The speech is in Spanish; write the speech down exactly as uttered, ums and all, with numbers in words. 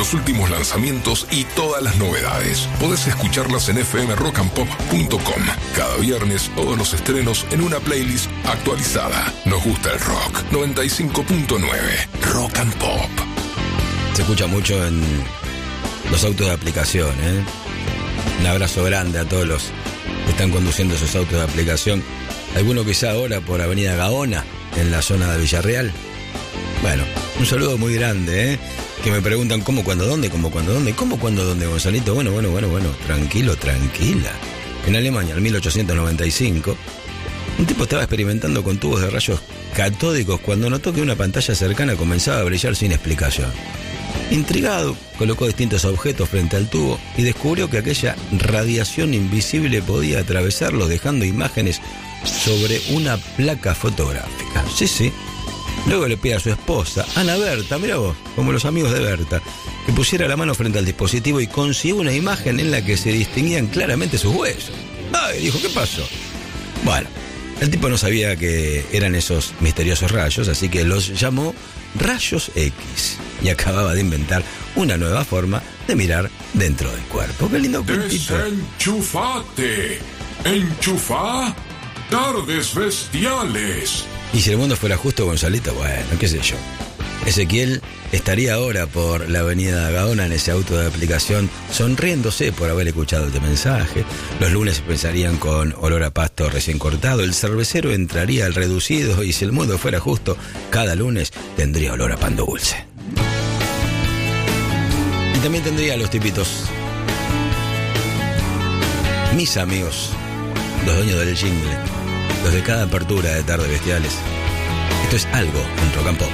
los últimos lanzamientos y todas las novedades. Podés escucharlas en f m rock and pop punto com. Cada viernes todos los estrenos en una playlist actualizada. Nos gusta el rock. noventa y cinco punto nueve Rock and Pop. Se escucha mucho en los autos de aplicación, ¿eh? Un abrazo grande a todos los que están conduciendo esos autos de aplicación. Alguno quizá ahora por Avenida Gaona, en la zona de Villarreal. Bueno, un saludo muy grande, ¿eh? Que me preguntan cómo, cuándo, dónde, cómo, cuándo, dónde, cómo, cuándo, dónde, Gonzalito. Bueno, bueno, bueno, bueno, tranquilo, tranquila. En Alemania, en mil ochocientos noventa y cinco, un tipo estaba experimentando con tubos de rayos catódicos cuando notó que una pantalla cercana comenzaba a brillar sin explicación. Intrigado, colocó distintos objetos frente al tubo y descubrió que aquella radiación invisible podía atravesarlos, dejando imágenes sobre una placa fotográfica. Sí, sí. Luego le pide a su esposa, Ana Berta, mira vos, como los amigos de Berta, que pusiera la mano frente al dispositivo y consiguió una imagen en la que se distinguían claramente sus huesos. Ay, dijo, ¿qué pasó? Bueno, el tipo no sabía que eran esos misteriosos rayos, así que los llamó rayos X y acababa de inventar una nueva forma de mirar dentro del cuerpo. ¡Qué lindo cuentito! ¡Desenchufate! ¡Enchufá! ¡Tardes bestiales! Y si el mundo fuera justo, Gonzalito, bueno, qué sé yo. Ezequiel estaría ahora por la avenida Gaona en ese auto de aplicación, sonriéndose por haber escuchado este mensaje. Los lunes pensarían con olor a pasto recién cortado. El cervecero entraría al reducido y si el mundo fuera justo, cada lunes tendría olor a pan dulce. Y también tendría los tipitos, mis amigos, los dueños del jingle, los de cada apertura de Tarde Bestiales. Esto es algo en Rock and Pop.